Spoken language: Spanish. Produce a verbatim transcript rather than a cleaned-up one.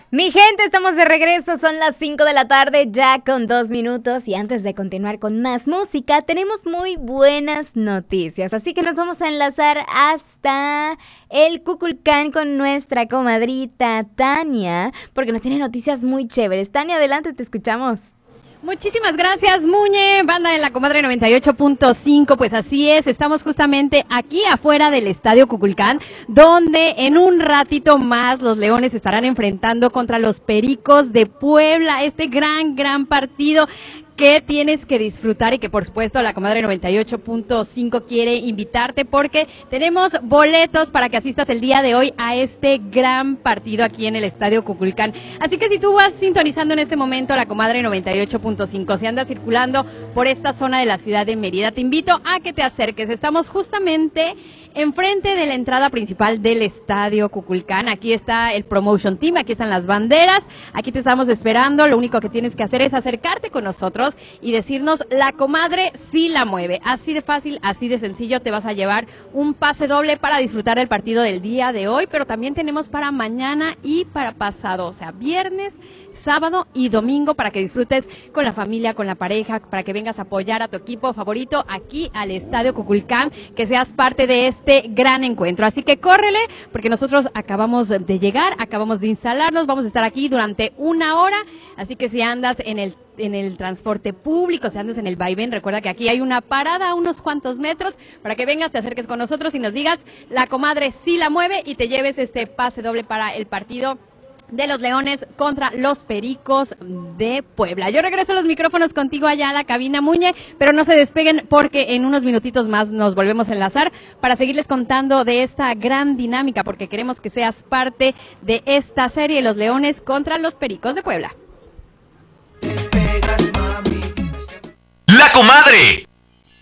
Mi gente, estamos de regreso, son las cinco de la tarde ya con dos minutos y antes de continuar con más música tenemos muy buenas noticias, así que nos vamos a enlazar hasta el Kukulcán con nuestra comadrita Tania, porque nos tiene noticias muy chéveres. Tania, adelante, te escuchamos. Muchísimas gracias, Muñe, banda de la Comadre noventa y ocho punto cinco, pues así es, estamos justamente aquí afuera del Estadio Kukulcán, donde en un ratito más los Leones estarán enfrentando contra los Pericos de Puebla, este gran, gran partido que tienes que disfrutar y que por supuesto la Comadre noventa y ocho punto cinco quiere invitarte porque tenemos boletos para que asistas el día de hoy a este gran partido aquí en el Estadio Kukulcán. Así que si tú vas sintonizando en este momento la Comadre noventa y ocho punto cinco, si andas circulando por esta zona de la ciudad de Mérida, te invito a que te acerques. Estamos justamente enfrente de la entrada principal del Estadio Kukulcán. Aquí está el Promotion Team, aquí están las banderas, aquí te estamos esperando. Lo único que tienes que hacer es acercarte con nosotros y decirnos, la comadre sí la mueve. Así de fácil, así de sencillo, te vas a llevar un pase doble para disfrutar del partido del día de hoy, pero también tenemos para mañana y para pasado, o sea, viernes, sábado y domingo, para que disfrutes con la familia, con la pareja, para que vengas a apoyar a tu equipo favorito aquí al Estadio Kukulcán, que seas parte de este gran encuentro. Así que córrele, porque nosotros acabamos de llegar, acabamos de instalarnos, vamos a estar aquí durante una hora, así que si andas en el en el transporte público, si andas en el vaivén, recuerda que aquí hay una parada a unos cuantos metros para que vengas, te acerques con nosotros y nos digas, la comadre sí la mueve, y te lleves este pase doble para el partido de los Leones contra los Pericos de Puebla. Yo regreso los micrófonos contigo allá a la cabina, Muñe, pero no se despeguen porque en unos minutitos más nos volvemos a enlazar para seguirles contando de esta gran dinámica, porque queremos que seas parte de esta serie, los Leones contra los Pericos de Puebla. La Comadre